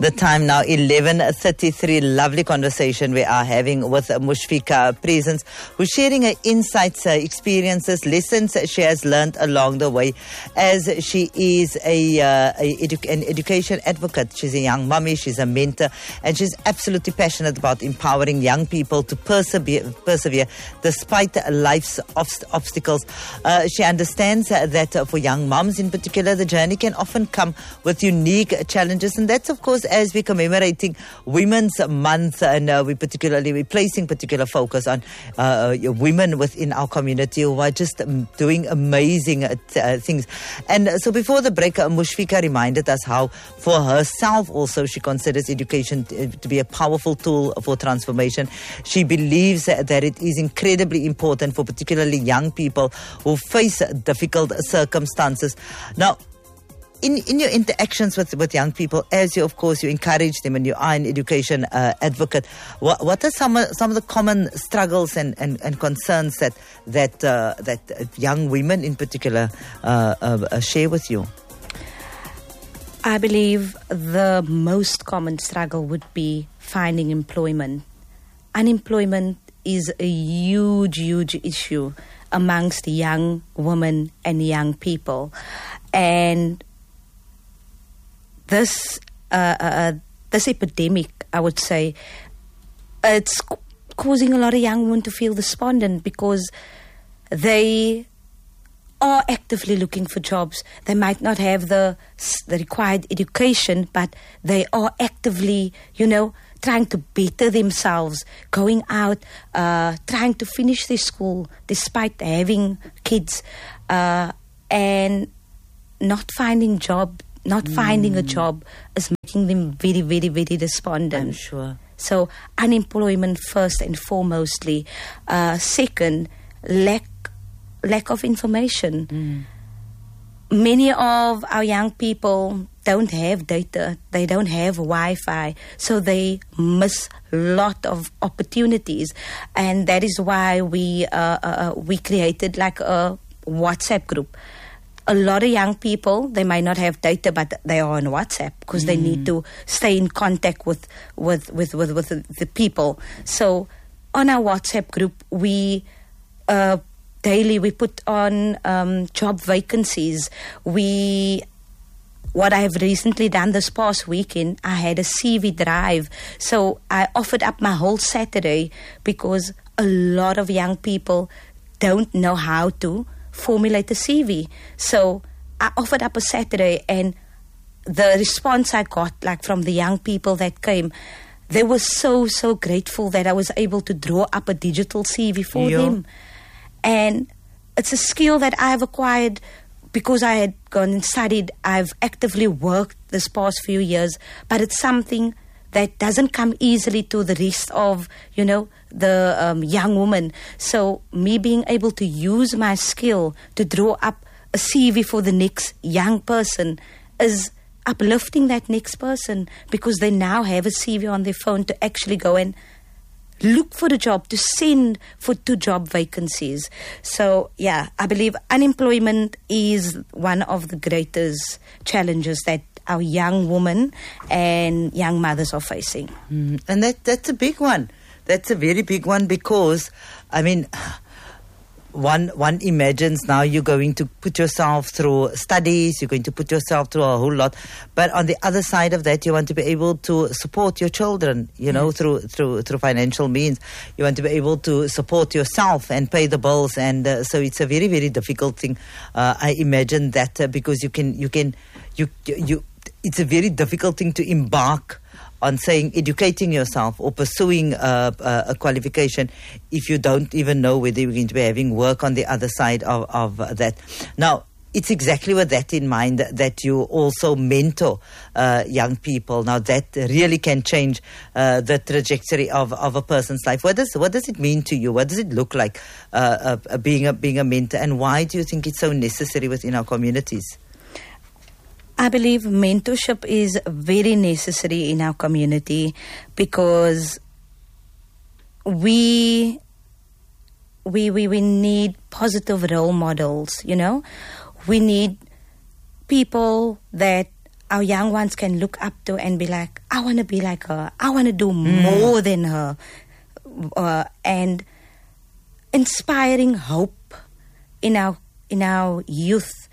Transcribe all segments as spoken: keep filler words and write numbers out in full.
The time now, eleven thirty-three. Lovely conversation we are having with Mushfiqah Presence, who's sharing her insights, her experiences, lessons she has learned along the way, as she is a, uh, a edu- an education advocate. She's a young mummy, she's a mentor, and she's absolutely passionate about empowering young people to persevere, persevere despite life's obst- obstacles. Uh, she understands uh, that uh, for young mums in particular, the journey can often come with unique challenges, and that's, of course, as we're commemorating Women's Month, and uh, we particularly we're placing particular focus on uh, women within our community who are just um, doing amazing uh, t- uh, things. And uh, so before the break, uh, Mushfiqah reminded us how for herself also she considers education t- to be a powerful tool for transformation. She believes uh, that it is incredibly important for particularly young people who face difficult circumstances. Now, In, in your interactions with, with young people, as you, of course, you encourage them and you are an education uh, advocate, what, what are some of, some of the common struggles and, and, and concerns that that uh, that young women in particular uh, uh, share with you? I believe the most common struggle would be finding employment. Unemployment is a huge, huge issue amongst young women and young people. And This uh, uh, this epidemic, I would say, it's causing a lot of young women to feel despondent because they are actively looking for jobs. They might not have the, the required education, but they are actively, you know, trying to better themselves, going out, uh, trying to finish their school despite having kids, uh, and not finding job. Not finding mm. a job is making them very, very, very despondent. I'm sure. So unemployment first and foremostly. Uh, second, lack lack of information. Mm. Many of our young people don't have data. They don't have Wi-Fi. So they miss a lot of opportunities. And that is why we uh, uh, we created like a WhatsApp group. A lot of young people, they might not have data, but they are on WhatsApp because mm. they need to stay in contact with with, with, with, with the, the people. So on our WhatsApp group, we uh, daily we put on um, job vacancies. We what I have recently done this past weekend, I had a C V drive. So I offered up my whole Saturday because a lot of young people don't know how to formulate a C V. So I offered up a Saturday, and the response I got, like from the young people that came, they were so, so grateful that I was able to draw up a digital C V for yeah. them. And it's a skill that I've acquired because I had gone and studied. I've actively worked this past few years, but it's something that doesn't come easily to the rest of, you know, the um, young woman. So me being able to use my skill to draw up a C V for the next young person is uplifting that next person because they now have a C V on their phone to actually go and look for a job, to send for two job vacancies. So, yeah, I believe unemployment is one of the greatest challenges that our young women and young mothers are facing. Mm, and that that's a big one. That's a very big one because, I mean, one one imagines now you're going to put yourself through studies, you're going to put yourself through a whole lot. But on the other side of that, you want to be able to support your children, you know, mm. through through through financial means. You want to be able to support yourself and pay the bills. And uh, so it's a very, very difficult thing. Uh, I imagine that uh, because you can, you can, you you. It's a very difficult thing to embark on saying educating yourself or pursuing uh, uh, a qualification if you don't even know whether you're going to be having work on the other side of, of uh, that. Now, it's exactly with that in mind that, that you also mentor uh, young people. Now, that really can change uh, the trajectory of, of a person's life. What does what does it mean to you? What does it look like uh, uh, being a being a mentor? And why do you think it's so necessary within our communities? I believe mentorship is very necessary in our community because we we we, we need positive role models, you know. We need people that our young ones can look up to and be like, I want to be like her. I want to do mm. more than her. Uh, and inspiring hope in our in our youth.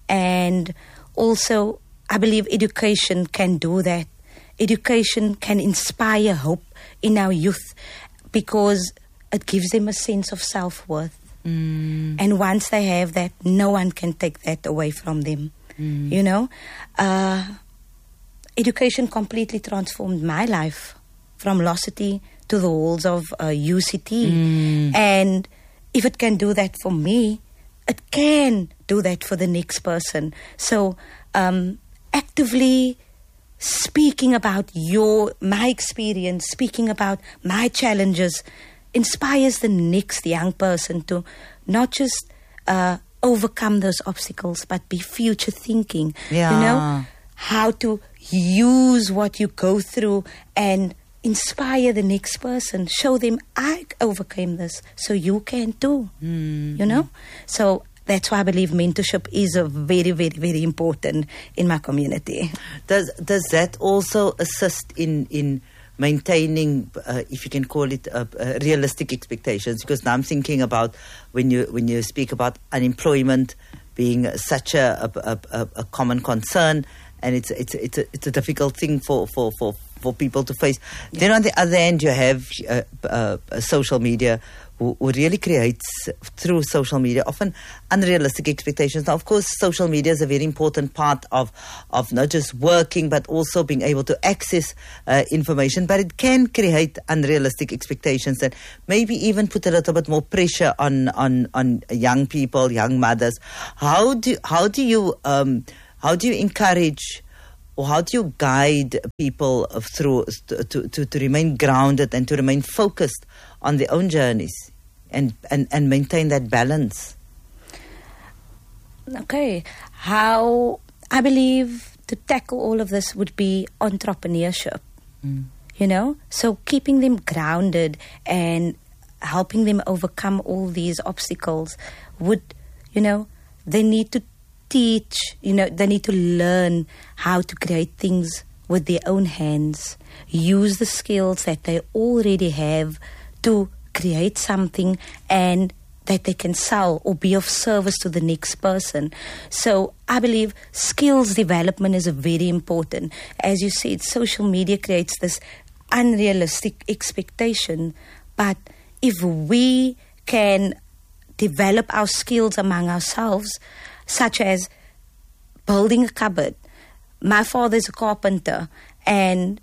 And also, I believe education can do that. Education can inspire hope in our youth because it gives them a sense of self-worth. Mm. And once they have that, no one can take that away from them. Mm. You know? Uh, education completely transformed my life from Lost City to the halls of uh, U C T. Mm. And if it can do that for me, it can do that for the next person. So um, actively speaking about your my experience, speaking about my challenges, inspires the next young person to not just uh, overcome those obstacles, but be future thinking. Yeah. You know, how to use what you go through and inspire the next person. Show them, I overcame this, so you can too. Mm. You know? So that's why I believe mentorship is a very, very, very important in my community. Does does that also assist in in maintaining, uh, if you can call it, uh, uh, realistic expectations? Because now I'm thinking about when you when you speak about unemployment being such a a, a, a common concern, and it's it's it's a, it's a difficult thing for for for, for people to face. Yeah. Then on the other end, you have uh, uh, social media. Who, who really creates through social media often unrealistic expectations. Now, of course, social media is a very important part of, of not just working, but also being able to access uh, information. But it can create unrealistic expectations and maybe even put a little bit more pressure on on, on young people, young mothers. How do how do you um, how do you encourage? Or how do you guide people through to, to, to remain grounded and to remain focused on their own journeys and, and, and maintain that balance? Okay. How I believe to tackle all of this would be entrepreneurship. Mm. You know? So keeping them grounded and helping them overcome all these obstacles would, you know, they need to teach, you know, they need to learn how to create things with their own hands, use the skills that they already have to create something and that they can sell or be of service to the next person. So I believe skills development is very important. As you said, social media creates this unrealistic expectation, but if we can develop our skills among ourselves, such as building a cupboard. My father is a carpenter, and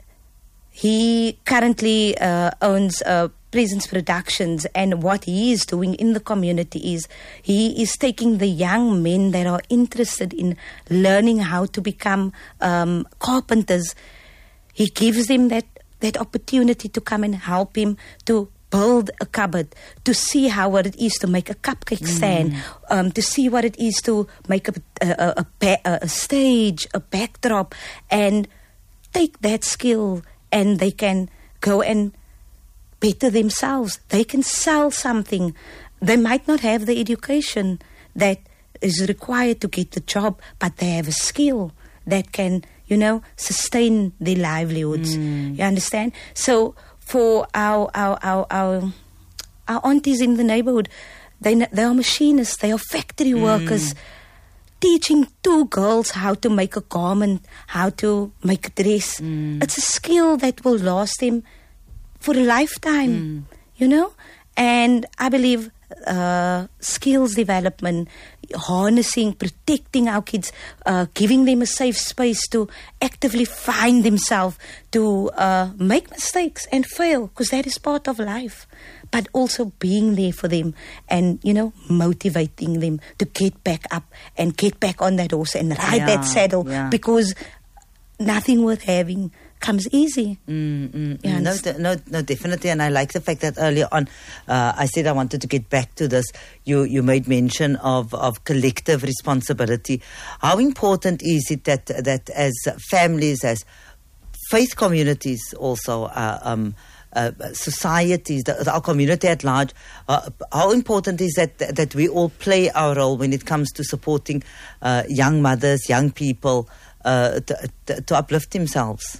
he currently uh, owns uh, Presence Productions. And what he is doing in the community is he is taking the young men that are interested in learning how to become um, carpenters. He gives them that, that opportunity to come and help him to build a cupboard, to see how what it is to make a cupcake stand, mm. um, to see what it is to make a, a, a, a, a stage, a backdrop, and take that skill and they can go and better themselves. They can sell something. They might not have the education that is required to get the job, but they have a skill that can, you know, sustain their livelihoods. Mm. You understand? So for our our our our, our aunties in the neighborhood, they they are machinists, they are factory mm. workers, teaching two girls how to make a garment, how to make a dress. Mm. It's a skill that will last them for a lifetime, mm. you know. And I believe uh, skills development, harnessing, protecting our kids, uh, giving them a safe space to actively find themselves, to uh, make mistakes and fail, because that is part of life. But also being there for them and, you know, motivating them to get back up and get back on that horse and ride yeah, that saddle, yeah. because nothing worth having comes easy. Mm, mm, mm. No, de- no, no, definitely. And I like the fact that earlier on, uh, I said I wanted to get back to this. You you made mention of, of collective responsibility. How important is it that that as families, as faith communities, also uh, um, uh, societies, the, our community at large, uh, how important is that that we all play our role when it comes to supporting uh, young mothers, young people, uh, to, to, to uplift themselves?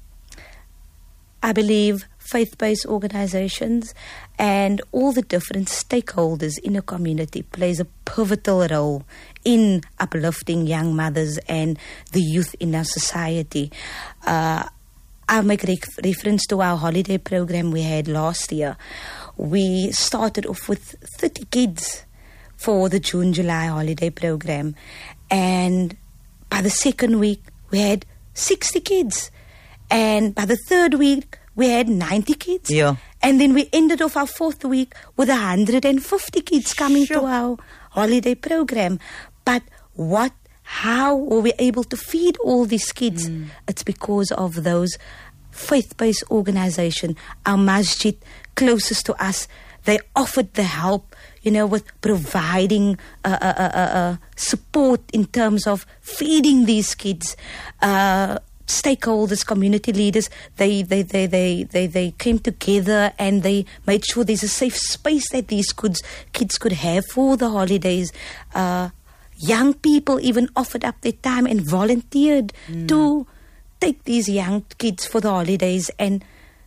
I believe faith-based organizations and all the different stakeholders in a community plays a pivotal role in uplifting young mothers and the youth in our society. Uh, I'll make ref- reference to our holiday program we had last year. We started off with thirty kids for the June-July holiday program, and by the second week we had sixty kids, and by the third week we had ninety kids. Yeah. And then we ended off our fourth week with one hundred fifty kids coming Sure. to our holiday program. But what, how were we able to feed all these kids? Mm. It's because of those faith-based organization. Our masjid closest to us, they offered the help, you know, with providing uh, uh, uh, uh, support in terms of feeding these kids. Uh, stakeholders, community leaders, they they, they, they, they they came together and they made sure there's a safe space that these kids, kids could have for the holidays. Uh, young people even offered up their time and volunteered mm. to take these young kids for the holidays and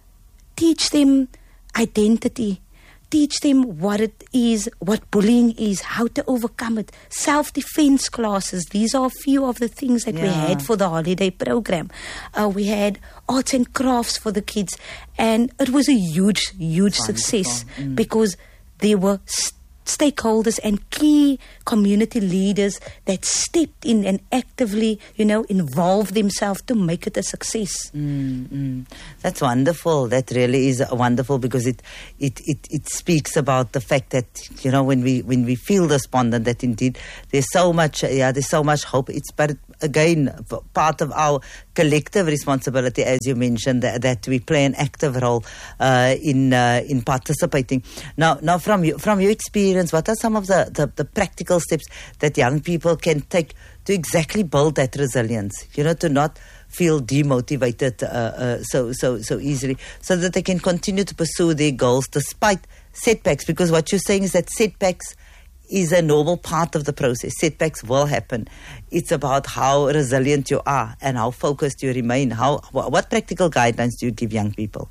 teach them identity, teach them what it is, what bullying is, how to overcome it, self-defense classes. These are a few of the things that yeah. we had for the holiday program. Uh, we had arts and crafts for the kids, and it was a huge, huge Wonderful. success mm. because there were st- stakeholders and key community leaders that stepped in and actively, you know, involved themselves to make it a success. Mm, mm. That's wonderful. That really is wonderful because it, it, it, it speaks about the fact that, you know, when we when we feel despondent, that indeed there's so much, yeah, there's so much hope. It's but again part of our collective responsibility, as you mentioned, that, that we play an active role uh, in uh, in participating. Now, now from you, from your experience, what are some of the, the, the practical steps that young people can take to exactly build that resilience? You know, to not feel demotivated uh, uh, so so so easily, so that they can continue to pursue their goals despite setbacks. Because what you're saying is that setbacks is a normal part of the process. Setbacks will happen. It's about how resilient you are and how focused you remain. How what practical guidelines do you give young people?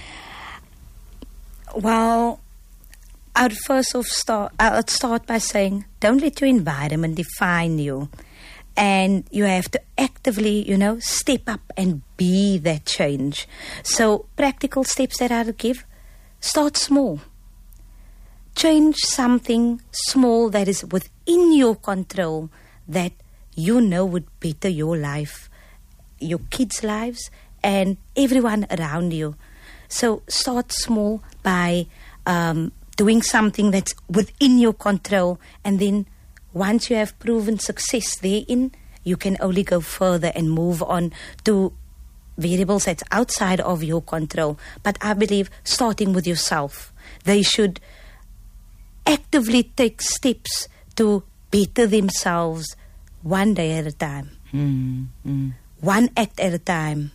Well, I'd first off start. I'd start by saying, don't let your environment define you, and you have to actively, you know, step up and be that change. So, practical steps that I would give: start small. Change something small that is within your control that you know would better your life, your kids' lives, and everyone around you. So start small by um, doing something that's within your control, and then once you have proven success therein, you can only go further and move on to variables that's outside of your control. But I believe starting with yourself, they should actively take steps to better themselves one day at a time, mm, mm. one act at a time,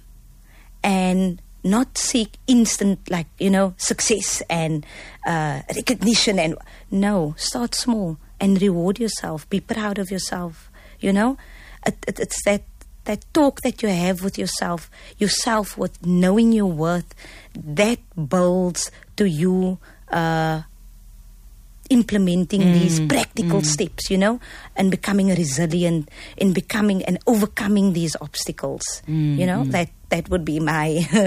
and not seek instant, like, you know, success and uh, recognition. And no, start small and reward yourself. Be proud of yourself. You know, it, it, it's that that talk that you have with yourself, yourself with knowing your worth, that builds to you. Uh, implementing mm, these practical mm. steps, you know, and becoming resilient, in becoming and overcoming these obstacles. Mm, you know, mm. that that would be my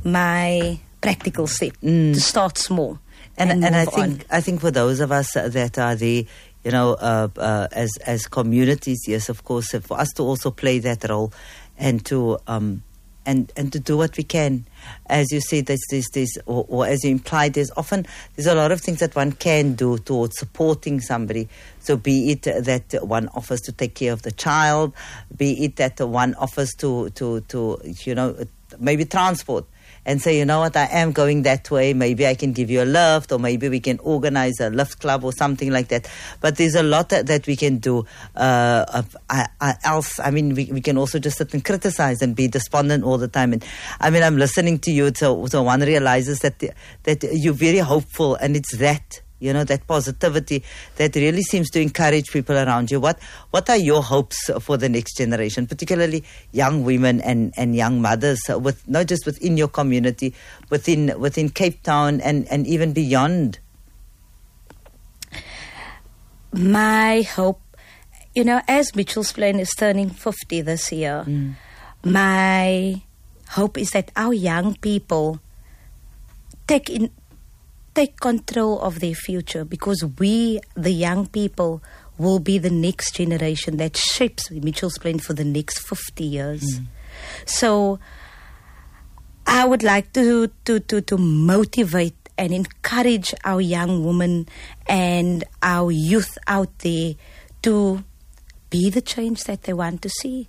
my practical step, mm. to start small. And and, and I move think on. I think for those of us that are there, you know, uh, uh, as as communities, yes, of course, for us to also play that role and to um and and to do what we can. As you say, there's this, this, or, or as you implied, there's often, there's a lot of things that one can do towards supporting somebody. So be it that one offers to take care of the child, be it that one offers to, to, to you know, maybe transport, and say, you know what, I am going that way, maybe I can give you a lift, or maybe we can organize a lift club or something like that. But there's a lot that, that we can do. Uh, uh, uh, else, I mean, we, we can also just sit and criticize and be despondent all the time. And I mean, I'm listening to you, so, so one realizes that, the, that you're very hopeful, and it's that you know, that positivity that really seems to encourage people around you. What what are your hopes for the next generation, particularly young women and, and young mothers, uh, with not just within your community, within within Cape Town and, and even beyond? My hope, you know, as Mitchell's Plain is turning fifty this year, mm. my hope is that our young people take in take control of their future, because we, the young people, will be the next generation that shapes Mitchell's Plain for the next fifty years. Mm. So I would like to, to, to, to motivate and encourage our young women and our youth out there to be the change that they want to see.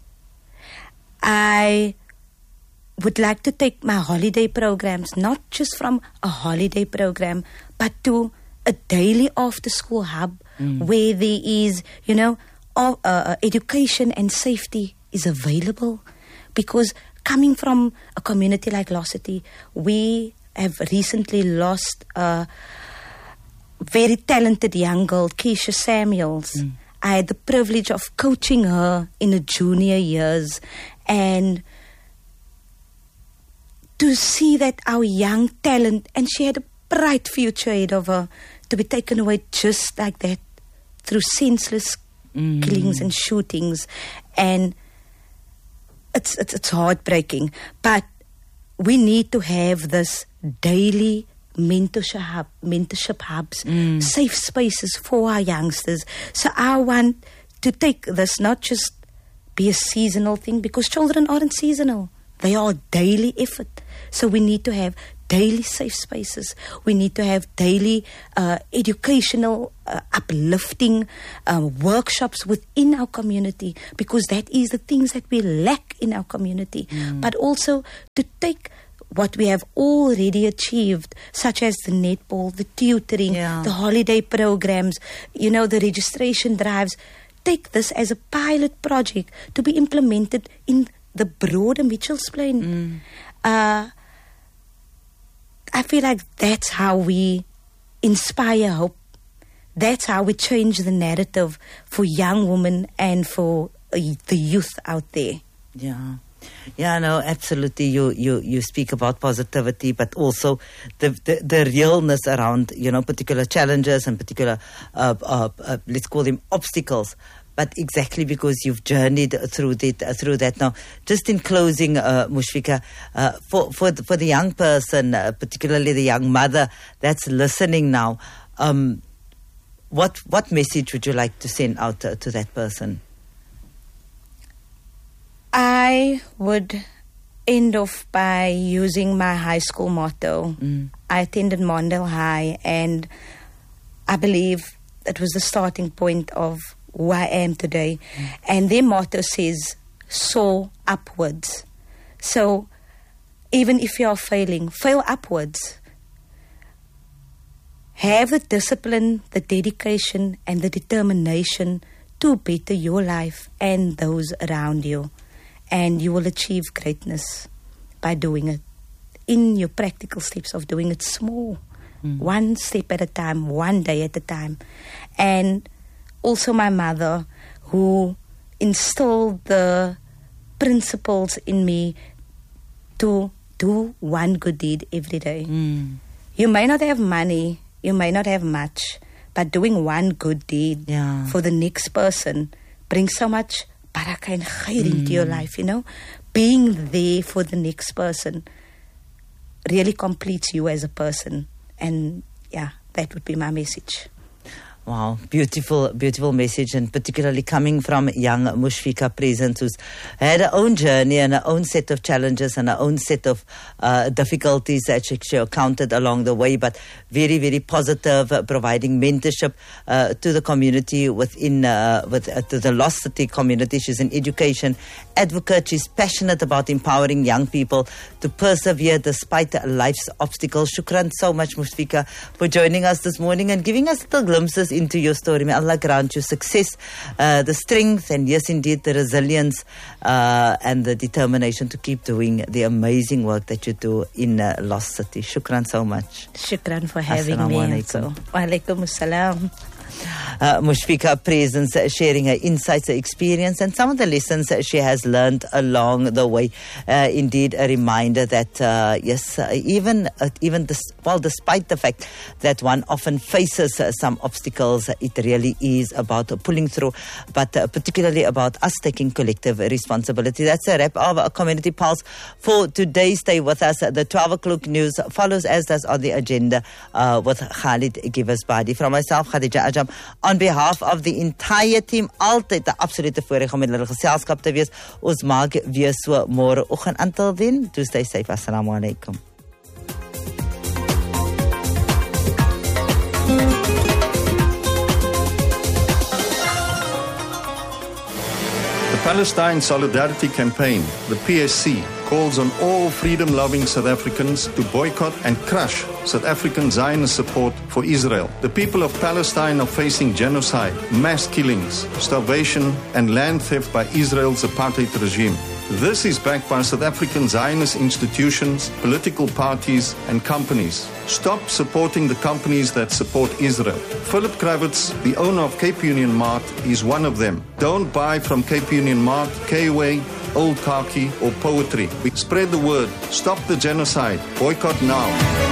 I would like to take my holiday programs, not just from a holiday program, but to a daily after-school hub mm. where there is, you know, all, uh, education and safety is available. Because coming from a community like Locity, we have recently lost a very talented young girl, Keisha Samuels. Mm. I had the privilege of coaching her in her junior years, and to see that our young talent, and she had a bright future ahead of her, to be taken away just like that through senseless mm. killings and shootings, and it's, it's it's heartbreaking. But we need to have this daily mentorship hub, mentorship hubs, mm. safe spaces for our youngsters. So I want to take this, not just be a seasonal thing, because children aren't seasonal. They are daily effort. So we need to have daily safe spaces. We need to have daily uh, educational, uh, uplifting uh, workshops within our community, because that is the things that we lack in our community. Mm. But also to take what we have already achieved, such as the netball, the tutoring, yeah. the holiday programs, you know, the registration drives. Take this as a pilot project to be implemented in the broader Mitchell's Plain. Mm. Uh, I feel like that's how we inspire hope. That's how we change the narrative for young women and for uh, the youth out there. Yeah. Yeah, no, absolutely. You, you, you speak about positivity, but also the, the, the realness around, you know, particular challenges and particular, uh, uh, uh, let's call them obstacles. But exactly because you've journeyed through that, uh, through that. Now, just in closing, uh, Mushfiqah, uh, for for the, for the young person, uh, particularly the young mother that's listening now, um, what what message would you like to send out uh, to that person? I would end off by using my high school motto. Mm. I attended Mondale High, and I believe it was the starting point of who I am today. Mm. And their motto says, soar upwards. So even if you are failing, fail upwards. Have the discipline, the dedication, and the determination to better your life and those around you. And you will achieve greatness by doing it in your practical steps of doing it small. Mm. One step at a time, one day at a time. And also my mother, who instilled the principles in me to do one good deed every day. Mm. You may not have money, you may not have much, but doing one good deed yeah. for the next person brings so much barakah and khair mm. into your life, you know. Being there for the next person really completes you as a person. And yeah, that would be my message. Wow, beautiful, beautiful message, and particularly coming from young Mushfiqah Presence, who's had her own journey and her own set of challenges and her own set of uh, difficulties that she, she encountered along the way, but very, very positive, uh, providing mentorship uh, to the community within, uh, with, uh, to the Locity community. She's an education advocate. She's passionate about empowering young people to persevere despite life's obstacles. Shukran so much, Mushfiqah, for joining us this morning and giving us little glimpses into your story. May Allah grant you success, uh, the strength, and yes, indeed, the resilience uh, and the determination to keep doing the amazing work that you do in uh, Lost City. Shukran so much. Shukran for having Assalamu me. alaikum. Wa alaikum assalam. Uh, Mushfiqah presents uh, sharing her insights, her experience, and some of the lessons uh, she has learned along the way. Uh, indeed, a reminder that uh, yes, uh, even uh, even this, well, despite the fact that one often faces uh, some obstacles, uh, it really is about uh, pulling through, but uh, particularly about us taking collective responsibility. That's a wrap of a Community Pulse for today. Stay with us. The twelve o'clock news follows, as does on the agenda uh, with Khalid Givasbadi. From myself, Khadija Ajam, on behalf of the entire team, altyd 'n absolute voorreg om met hulle geselskap te wees. Ons maak weer so môre oggend. Until then, do stay safe. Assalamu alaikum. The Palestine Solidarity Campaign, the P S C, calls on all freedom-loving South Africans to boycott and crush South African Zionist support for Israel. The people of Palestine are facing genocide, mass killings, starvation, and land theft by Israel's apartheid regime. This is backed by South African Zionist institutions, political parties, and companies. Stop supporting the companies that support Israel. Philip Kravitz, the owner of Cape Union Mart, is one of them. Don't buy from Cape Union Mart, K-Way, Old Khaki, or Poetry. Spread the word. Stop the genocide. Boycott now.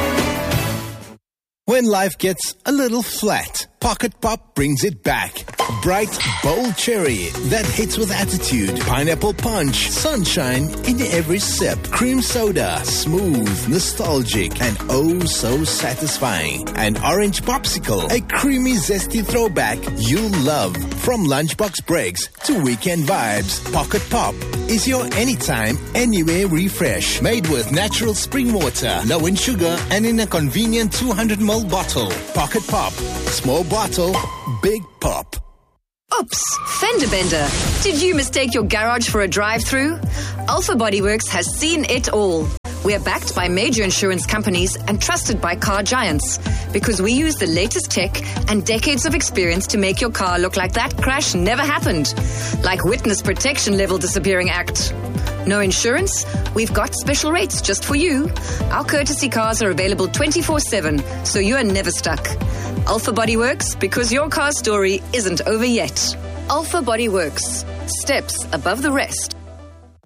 When life gets a little flat, Pocket Pop brings it back. Bright, bold cherry that hits with attitude. Pineapple punch, sunshine in every sip. Cream soda, smooth, nostalgic, and oh so satisfying. An orange popsicle, a creamy, zesty throwback you'll love. From lunchbox breaks to weekend vibes, Pocket Pop is your anytime, anywhere refresh. Made with natural spring water, low in sugar, and in a convenient two hundred milliliter bottle. Pocket Pop. Small bottle, big pop. Oops, fender bender. Did you mistake your garage for a drive-through? Alpha Bodyworks has seen it all. We're backed by major insurance companies and trusted by car giants because we use the latest tech and decades of experience to make your car look like that crash never happened. Like Witness Protection Level Disappearing Act. No insurance? We've got special rates just for you. Our courtesy cars are available twenty-four seven, so you are never stuck. Alpha Bodyworks, because your car story isn't over yet. Alpha Bodyworks. Steps above the rest.